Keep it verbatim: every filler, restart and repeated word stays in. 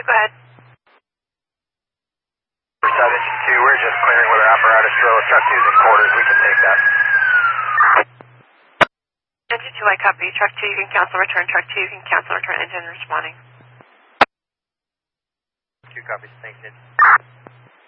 go ahead. South engine two, we're just clearing with our apparatus drill. Truck two's in quarters, we can take that. Engine two, I copy. Truck two, you can cancel return. Truck two, you can cancel return. Engine responding. Two copies, thanks, engine.